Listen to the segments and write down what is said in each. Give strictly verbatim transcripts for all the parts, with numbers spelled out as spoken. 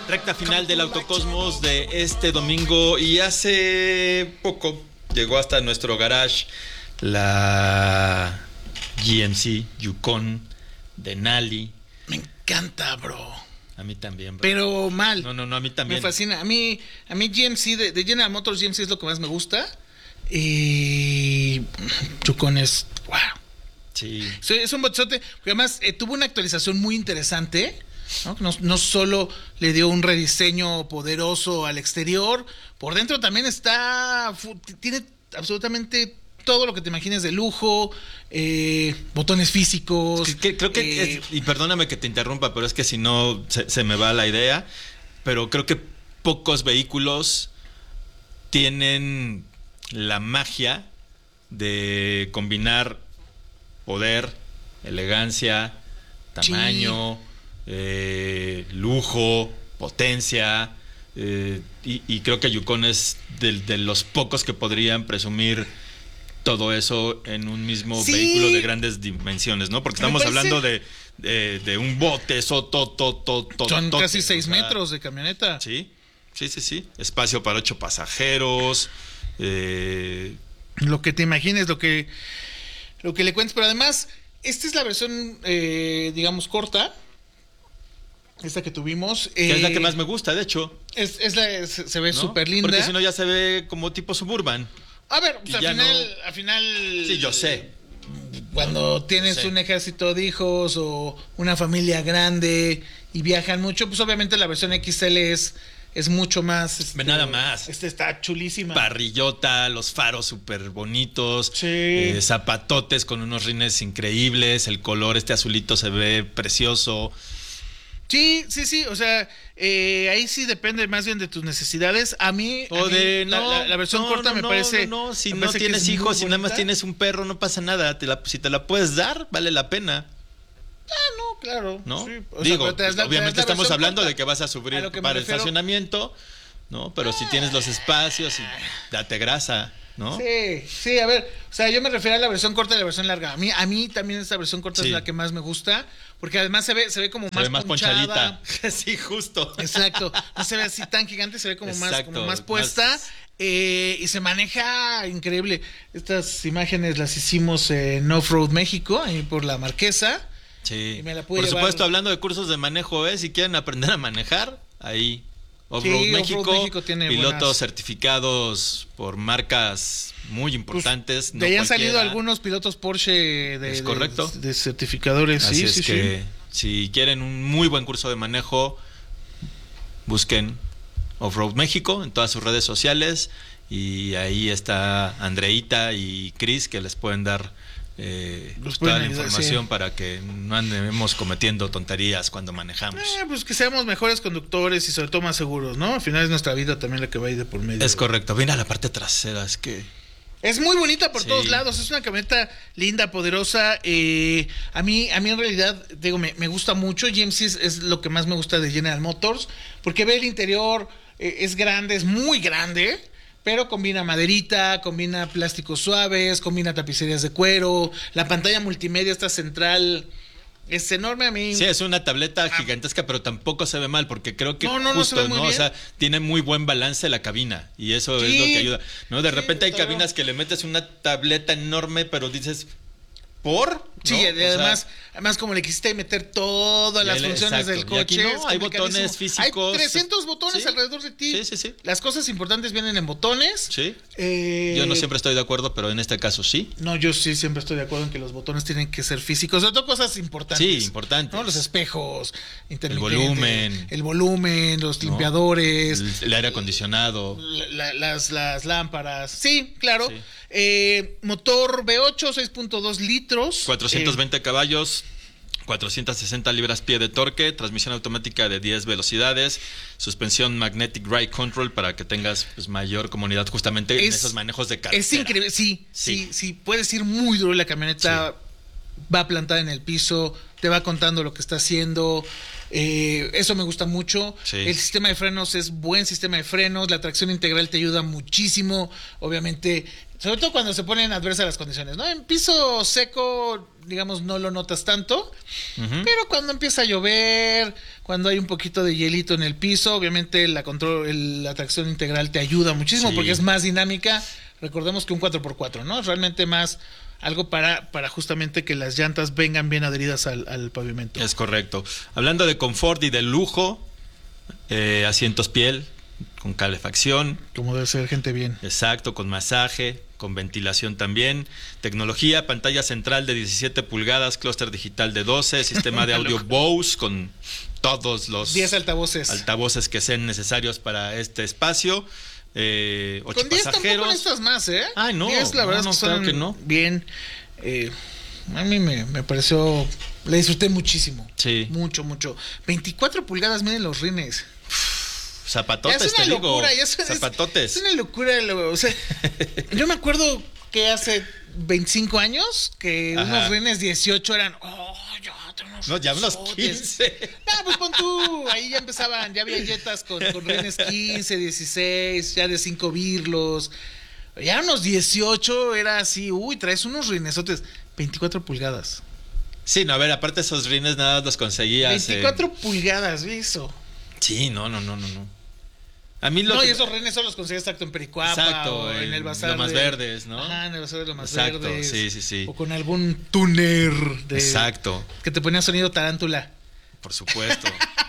Recta final del Autocosmos de este domingo, y hace poco llegó hasta nuestro garage la G M C Yukon Denali. Me encanta, bro. A mí también, bro. Pero mal. No, no, no, a mí también. Me fascina. A mí, a mí G M C, de, de General Motors, G M C es lo que más me gusta. Y Yukon es... ¡Wow! Sí. Es un botezote, porque además eh, tuvo una actualización muy interesante, ¿no? No, no solo le dio un rediseño poderoso al exterior, por dentro también está, tiene absolutamente todo lo que te imagines de lujo, eh, botones físicos. Es que, creo que, eh, es, y perdóname que te interrumpa, pero es que si no se, se me va la idea, pero creo que pocos vehículos tienen la magia de combinar poder, elegancia, tamaño, sí. eh, lujo, potencia, eh, y, y creo que Yukon es de, de los pocos que podrían presumir todo eso en un mismo sí. vehículo de grandes dimensiones, ¿no? Porque estamos parece... hablando de, de, de un bote, so, to, to, to, to, son to, casi seis o sea, metros de camioneta. Sí, sí, sí, sí. Espacio para ocho pasajeros. Eh... Lo que te imagines, lo que... Lo que le cuentes, pero además, esta es la versión, eh, digamos, corta. Esta que tuvimos. Que eh, es la que más me gusta, de hecho. Es, es la, es, se ve ¿no? súper linda. Porque si no ya se ve como tipo Suburban. A ver, pues al final, no... al final... Sí, yo sé. Cuando tienes sé. un ejército de hijos o una familia grande y viajan mucho, pues obviamente la versión X L es... Es mucho más... Este, Nada más. Este está chulísima. Parrillota, los faros súper bonitos. Sí. Eh, zapatotes con unos rines increíbles. El color, este azulito se ve precioso. Sí, sí, sí. O sea, eh, ahí sí depende más bien de tus necesidades. A mí, o a mí de, la, no, la, la versión no, corta no, me no, parece... No, no, si me no parece tienes hijos, si nada más bonita. tienes un perro, no pasa nada. Te la, si te la puedes dar, vale la pena. Ah, no, claro. ¿No? Sí. O Digo, sea, te das, obviamente te das estamos hablando corta. de que vas a subir a para el estacionamiento, ¿no? Pero ah. si tienes los espacios, y date grasa, ¿no? Sí, sí, a ver, o sea, yo me refiero a la versión corta y la versión larga. A mí, a mí también esta versión corta sí. es la que más me gusta, porque además se ve, se ve como se más, ve más ponchada. ponchadita. Sí, justo. Exacto. No se ve así tan gigante, se ve como Exacto, más, como más puesta. Más... Eh, y se maneja increíble. Estas imágenes las hicimos en Off-Road México, ahí por la Marquesa. Sí. Y me la por llevar... supuesto, hablando de cursos de manejo, ¿eh? Si quieren aprender a manejar, ahí. Off-Road sí, México, Off-Road México tiene pilotos buenas... certificados por marcas muy importantes. Pues, no de ahí han cualquiera. salido algunos pilotos Porsche de, es correcto. de, de certificadores. Así sí, es sí, que sí. si quieren un muy buen curso de manejo, busquen Off-Road México en todas sus redes sociales, y ahí está Andreita y Chris que les pueden dar Eh, pues toda la ayudar, información sí. para que no andemos cometiendo tonterías cuando manejamos. Eh, pues que seamos mejores conductores y sobre todo más seguros, ¿no? Al final es nuestra vida también la que va a ir de por medio. Es correcto. Mira la parte trasera, es que... Es muy bonita por sí. todos lados, es una camioneta linda, poderosa. Eh, a mí a mí en realidad, digo, me, me gusta mucho. G M C es, es lo que más me gusta de General Motors, porque ve el interior, eh, es grande, es muy grande, pero combina maderita, combina plásticos suaves, combina tapicerías de cuero, la pantalla multimedia esta central es enorme. A mí. Sí, es una tableta gigantesca, pero tampoco se ve mal, porque creo que no, no, justo, no, se ve muy ¿no? bien. O sea, tiene muy buen balance la cabina, y eso sí, es lo que ayuda. ¿No? De sí, repente hay claro. cabinas que le metes una tableta enorme, pero dices, ¿por? ¿No? Sí, y además, sea, además como le quisiste meter todas las le, funciones exacto. del coche. Y aquí no, hay botones físicos. Hay trescientos botones ¿sí? alrededor de ti. Sí, sí, sí. Las cosas importantes vienen en botones. Sí. Eh, yo no siempre estoy de acuerdo, pero en este caso sí. No, yo sí siempre estoy de acuerdo en que los botones tienen que ser físicos. Sobre todo cosas importantes. Sí, importantes. ¿no? Los espejos, el volumen. El volumen, los ¿no? limpiadores. El, el aire acondicionado. La, la, las, las lámparas. Sí, claro. Sí. Eh, motor V ocho, seis punto dos litros. cuatrocientos veinte eh, caballos. cuatrocientas sesenta libras-pie de torque, transmisión automática de diez velocidades, suspensión Magnetic Ride Control para que tengas pues, mayor comodidad justamente es, en esos manejos de carretera. Es increíble, sí, sí, sí, sí, puedes ir muy duro, la camioneta sí. va plantada en el piso, te va contando lo que está haciendo. Eh, eso me gusta mucho. Sí. El sistema de frenos es buen sistema de frenos. La tracción integral te ayuda muchísimo. Obviamente, sobre todo cuando se ponen adversas las condiciones, ¿no? En piso seco, digamos, no lo notas tanto. Uh-huh. Pero cuando empieza a llover, cuando hay un poquito de hielito en el piso, obviamente la control, el, la tracción integral te ayuda muchísimo, sí, porque es más dinámica. Recordemos que un cuatro por cuatro, ¿no? Realmente más algo para, para justamente que las llantas vengan bien adheridas al, al pavimento. Es correcto. Hablando de confort y de lujo, eh, asientos piel con calefacción. Como debe ser, gente bien. Exacto, con masaje, con ventilación también. Tecnología, pantalla central de diecisiete pulgadas, clúster digital de doce, sistema de audio Bose con todos los diez altavoces. altavoces que sean necesarios para este espacio. Eh, ocho con diez pasajeros. Tampoco necesitas más, ¿eh? Ay, no. diez, la verdad no, no, es que son claro que no. bien. Eh, a mí me, me pareció. Le disfruté muchísimo. Sí. Mucho, mucho. veinticuatro pulgadas, miren los rines. Zapatotes, es una te locura, digo. Es, Zapatotes. Es, es una locura. Lo, o sea, yo me acuerdo que hace veinticinco años que Ajá. unos rines dieciocho eran. Oh, ya, unos no, ya unos quince. No, pues pon tú. Ahí ya empezaban, ya había jetas con, con rines quince, dieciséis, ya de cinco birlos. Ya unos dieciocho era así. Uy, traes unos rinesotes. veinticuatro pulgadas. Sí, no, a ver, aparte esos rines nada los conseguías. veinticuatro eh... pulgadas, eso. Sí, no, no, no, no, no. A mí lo no, que... y esos renes solo los conseguías exacto en Pericuapa. Exacto, o en, en el bazar. Lo más de... verdes, ¿no? Ajá, en el bazar de lo más exacto, verdes. Sí, sí, sí. O con algún tuner de. Exacto. Que te ponía sonido tarántula. Por supuesto.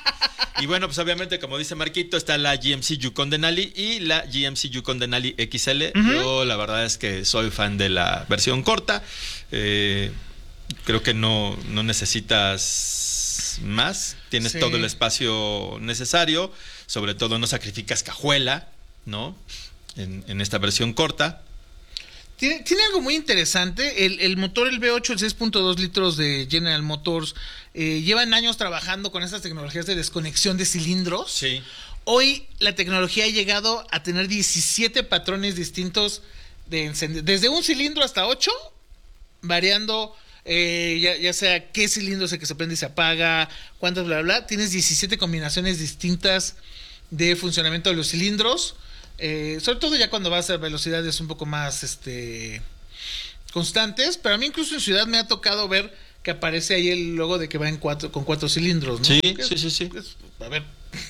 Y bueno, pues obviamente, como dice Marquito, está la G M C Yukon Denali y la G M C Yukon Denali X L. Uh-huh. Yo la verdad es que soy fan de la versión corta. Eh, creo que no, no necesitas más. Tienes sí. todo el espacio necesario. Sobre todo no sacrificas cajuela, ¿no? En, en esta versión corta. Tiene, tiene algo muy interesante. El, el motor, el V ocho, el seis punto dos litros de General Motors, eh, llevan años trabajando con estas tecnologías de desconexión de cilindros. Sí. Hoy la tecnología ha llegado a tener diecisiete patrones distintos de encender, desde un cilindro hasta ocho, variando eh, ya, ya sea qué cilindro es el que se prende y se apaga, cuántas, bla, bla, bla. Tienes diecisiete combinaciones distintas de funcionamiento de los cilindros. Eh, sobre todo ya cuando vas a velocidades un poco más este constantes, pero a mí incluso en ciudad me ha tocado ver que aparece ahí el logo de que va en cuatro, con cuatro cilindros, ¿no? Sí, es, sí, sí, sí. Es, a ver,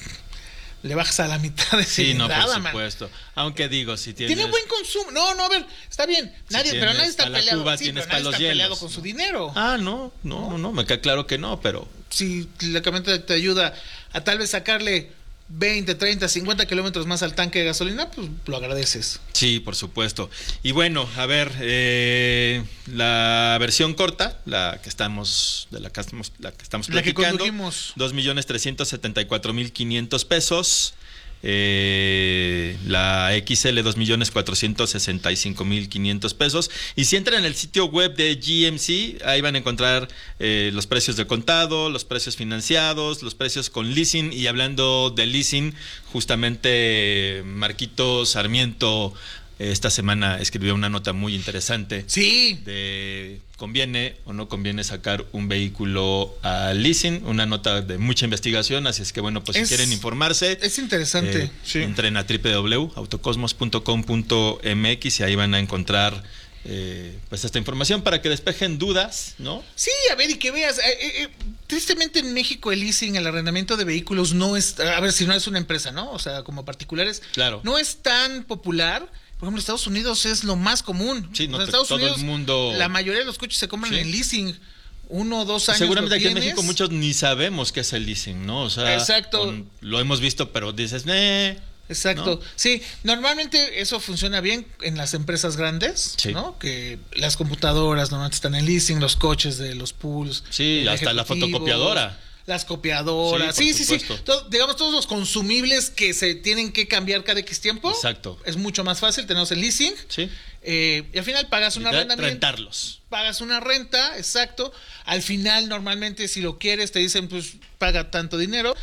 le bajas a la mitad de sí, no, por man. supuesto. Aunque digo, si tienes... Tiene buen consumo. No, no, a ver, está bien. Nadie, si pero nadie está peleado. Cuba, sí, tienes pero nadie para está los peleado hielos, con ¿no? su dinero. Ah, no, no, no, no, me queda claro que no, pero... Si la camioneta te ayuda a tal vez sacarle veinte, treinta, cincuenta kilómetros más al tanque de gasolina, pues lo agradeces. Sí, por supuesto. Y bueno, a ver, eh, la versión corta, la que estamos, de la que estamos, la que estamos platicando, dos millones trescientos setenta y cuatro mil quinientos pesos. Eh, la X L dos millones cuatrocientos sesenta y cinco mil quinientos pesos. Y si entran en el sitio web de G M C, ahí van a encontrar eh, los precios de contado, los precios financiados, los precios con leasing. Y hablando de leasing, justamente Marquito Sarmiento esta semana escribió una nota muy interesante. Sí. De conviene o no conviene sacar un vehículo a leasing, una nota de mucha investigación, así es que bueno, pues es, si quieren informarse, es interesante. Eh, sí. Entren a doble u doble u doble u punto autocosmos punto com punto m x y ahí van a encontrar eh, pues esta información para que despejen dudas, ¿no? Sí, a ver, y que veas, eh, eh, tristemente en México el leasing, el arrendamiento de vehículos no es, a ver, si no es una empresa, ¿no? O sea, como particulares, claro, no es tan popular. Por ejemplo, en Estados Unidos es lo más común. Sí, no, o sea, en Estados todo Unidos, el mundo... la mayoría de los coches se compran sí. en leasing. Uno o dos años. Seguramente lo aquí en tienes. México muchos ni sabemos qué es el leasing, ¿no? O sea, exacto. Con, lo hemos visto, pero dices, eh. Exacto. ¿No? Sí, normalmente eso funciona bien en las empresas grandes, sí. ¿no? Que las computadoras normalmente están en leasing, los coches de los pools. Sí, hasta la fotocopiadora. Las copiadoras, sí, sí, sí. sí. Todo, digamos, todos los consumibles que se tienen que cambiar cada X tiempo. Exacto. Es mucho más fácil, tenemos el leasing. Sí. Eh, y al final pagas una renta. Rentarlos. Pagas una renta, exacto. Al final, normalmente, si lo quieres, te dicen, pues, paga tanto dinero.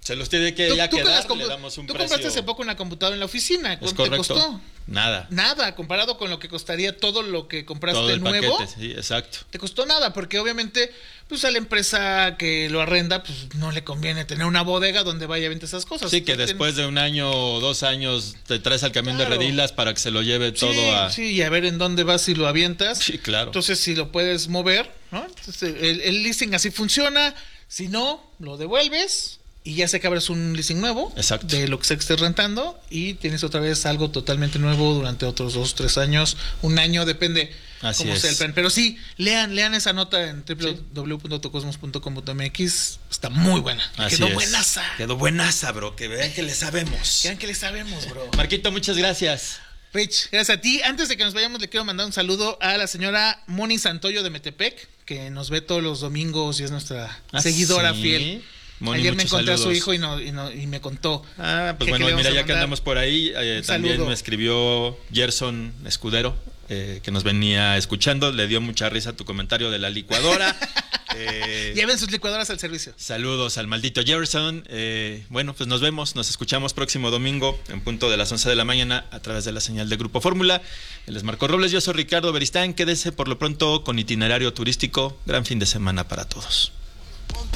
Se los tiene que Tú, ya tú que quedar, las compu- le damos un tú precio. compraste hace poco una computadora en la oficina. Es ¿Cuánto te correcto. costó? Nada. Nada, comparado con lo que costaría todo lo que compraste Todo el nuevo. paquete, sí, exacto. Te costó nada, porque obviamente, pues a la empresa que lo arrenda, pues no le conviene tener una bodega donde vaya a vender esas cosas. Sí, que Tú después de un año o dos años te traes al camión Claro. de redilas para que se lo lleve todo sí, a... sí, y a ver en dónde vas y lo avientas. Sí, claro. Entonces, si lo puedes mover, ¿no? Entonces, el, el leasing así funciona. Si no, lo devuelves y ya sé que abres un leasing nuevo. Exacto. De lo que sea que estés rentando y tienes otra vez algo totalmente nuevo durante otros dos, tres años, un año, depende Así cómo es. sea el plan. Pero sí, lean, lean esa nota en doble u doble u doble u punto autocosmos punto com punto m x. Está muy buena. Así Quedó es. buenaza. Quedó buenaza, bro. Que vean que le sabemos. Vean que le sabemos, bro. Marquito, muchas gracias. Rich, gracias a ti. Antes de que nos vayamos, le quiero mandar un saludo a la señora Moni Santoyo de Metepec, que nos ve todos los domingos y es nuestra ¿Ah, seguidora sí? fiel. Moni, Ayer me muchos encontré a su saludos. hijo y, no, y, no- y me contó. Ah, pues que- que bueno, le vamos mira, a ya que mandar andamos por ahí, eh, un también saludo. me escribió Gerson Escudero, eh, que nos venía escuchando. Le dio mucha risa tu comentario de la licuadora. eh, Lleven sus licuadoras al servicio. Saludos al maldito Gerson. Eh, bueno, pues nos vemos, nos escuchamos próximo domingo en punto de las once de la mañana a través de la señal de Grupo Fórmula. Él es Marco Robles, yo soy Ricardo Beristán. Quédese por lo pronto con itinerario turístico. Gran fin de semana para todos.